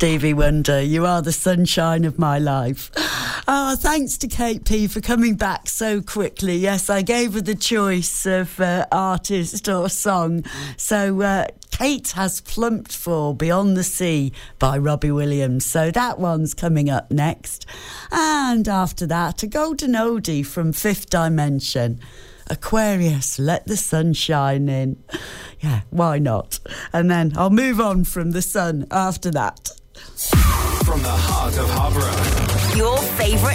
Stevie Wonder, you are the sunshine of my life. Oh, thanks to Kate P for coming back so quickly. Yes, I gave her the choice of artist or song. So Kate has plumped for Beyond the Sea by Robbie Williams. So that one's coming up next. And after that, a golden oldie from Fifth Dimension. Aquarius, Let the Sun Shine In. Yeah, why not? And then I'll move on from the sun after that. From the heart of Harborough. Your favourite